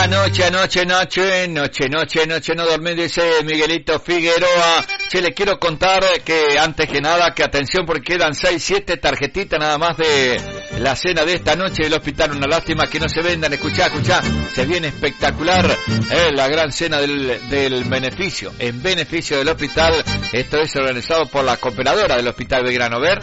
Anoche no dormí, dice Miguelito Figueroa. Che, le quiero contar que antes que nada, que atención porque quedan 6, 7 tarjetitas nada más de la cena de esta noche del hospital. Una lástima que no se vendan. Escuchá, se viene espectacular la gran cena del beneficio, en beneficio del hospital. Esto es organizado por la cooperadora del Hospital Belgrano. Ver.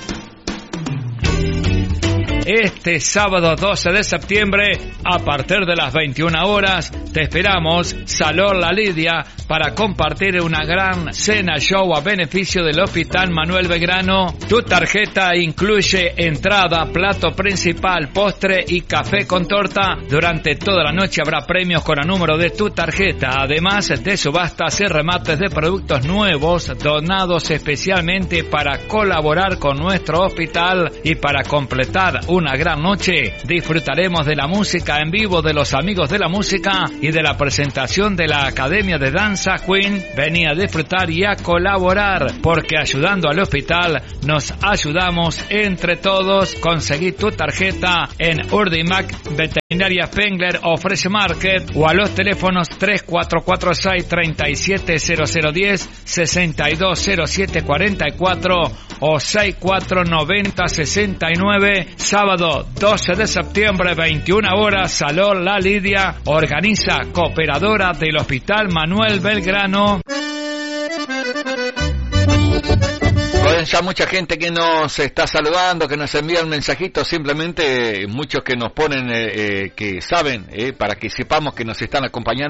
Este sábado 12 de septiembre, a partir de las 21 horas, te esperamos, Salón La Lidia, para compartir una gran cena show a beneficio del Hospital Manuel Belgrano. Tu tarjeta incluye entrada, plato principal, postre y café con torta. Durante toda la noche habrá premios con el número de tu tarjeta, además de subastas y remates de productos nuevos donados especialmente para colaborar con nuestro hospital. Y para completar una gran noche, disfrutaremos de la música en vivo de los amigos de la música y de la presentación de la Academia de Danza Queen. Vení a disfrutar y a colaborar, porque ayudando al hospital nos ayudamos entre todos. Conseguí tu tarjeta en Urdimac, Veterinaria Spengler o Fresh Market, o a los teléfonos 3446-370010, 620744 o 649069. Sábado 12 de septiembre, 21 horas, Salón La Lidia, organiza Cooperadora del Hospital Manuel Belgrano. Ya mucha gente que nos está saludando, que nos envían mensajitos, simplemente muchos que nos ponen, que saben, para que sepamos que nos están acompañando.